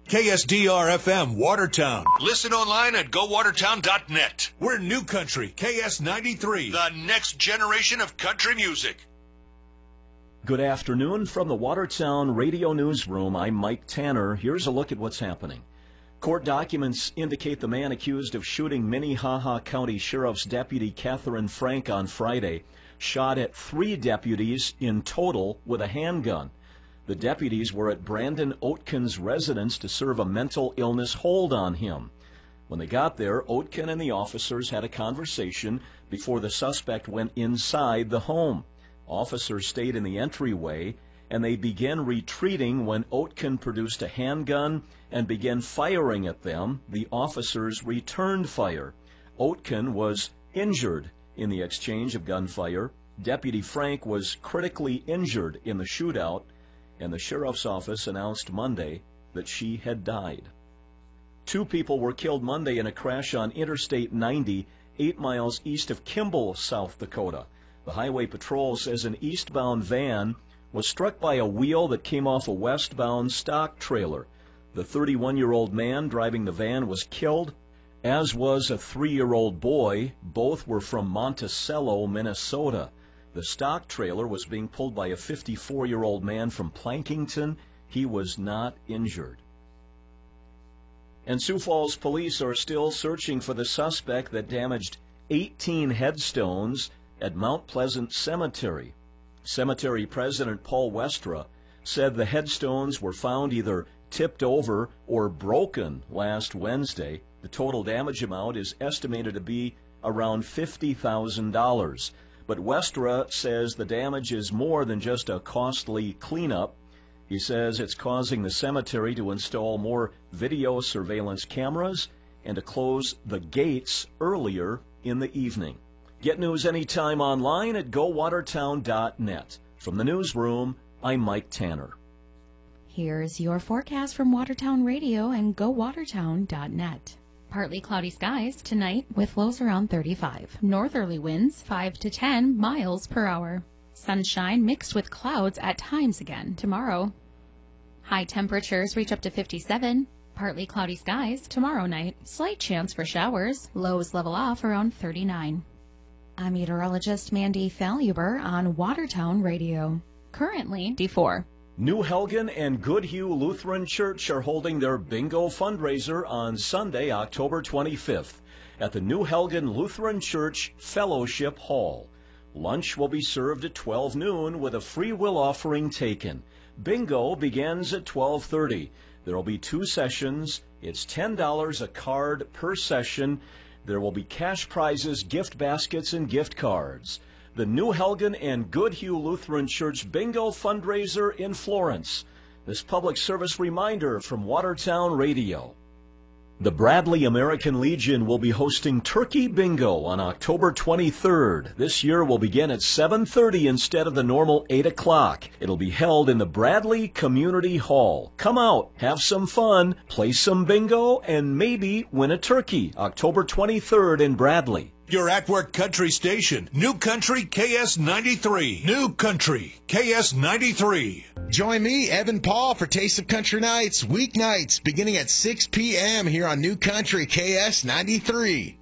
KSDR-FM Watertown. Listen online at gowatertown.net. We're New Country, KS93, the next generation of country music. Good afternoon from the Watertown Radio Newsroom. I'm Mike Tanner. Here's a look at what's happening. Court documents indicate the man accused of shooting Minnehaha County Sheriff's Deputy Catherine Frank on Friday shot at 3 deputies in total with a handgun. The deputies were at Brandon Oetken's residence to serve a mental illness hold on him. When they got there, Oetken and the officers had a conversation before the suspect went inside the home. Officers stayed in the entryway, and they began retreating when Oetken produced a handgun and began firing at them. The officers returned fire. Oetken was injured in the exchange of gunfire. Deputy Frank was critically injured in the shootout, and the sheriff's office announced Monday that she had died. 2 people were killed Monday in a crash on Interstate 90, 8 miles east of Kimball, South Dakota. The Highway Patrol says an eastbound van was struck by a wheel that came off a westbound stock trailer. The 31-year-old man driving the van was killed, as was a 3-year-old boy. Both were from Monticello, Minnesota. The stock trailer was being pulled by a 54-year-old man from Plankington. He was not injured. And Sioux Falls police are still searching for the suspect that damaged 18 headstones at Mount Pleasant Cemetery. Cemetery President Paul Westra said the headstones were found either tipped over or broken last Wednesday. The total damage amount is estimated to be around $50,000. But Westra says the damage is more than just a costly cleanup. He says it's causing the cemetery to install more video surveillance cameras and to close the gates earlier in the evening. Get news anytime online at gowatertown.net. From the newsroom, I'm Mike Tanner. Here's your forecast from Watertown Radio and gowatertown.net. Partly cloudy skies tonight with lows around 35. Northerly winds 5 to 10 miles per hour. Sunshine mixed with clouds at times again tomorrow. High temperatures reach up to 57. Partly cloudy skies tomorrow night. Slight chance for showers. Lows level off around 39. I'm meteorologist Mandy Falluber on Watertown Radio. Currently, D4. New Helgen and Goodhue Lutheran Church are holding their bingo fundraiser on Sunday, October 25th at the New Helgen Lutheran Church Fellowship Hall. Lunch will be served at 12 noon with a free will offering taken. Bingo begins at 12:30. There will be 2 sessions. It's $10 a card per session. There will be cash prizes, gift baskets, and gift cards. The New Helgen and Goodhue Lutheran Church Bingo Fundraiser in Florence. This public service reminder from Watertown Radio. The Bradley American Legion will be hosting Turkey Bingo on October 23rd. This year will begin at 7:30 instead of the normal 8 o'clock. It'll be held in the Bradley Community Hall. Come out, have some fun, play some bingo, and maybe win a turkey. October 23rd in Bradley. Your at-work country station, New Country KS93. New Country KS93. Join me, Evan Paul, for Taste of Country Nights, weeknights, beginning at 6 p.m. here on New Country KS93.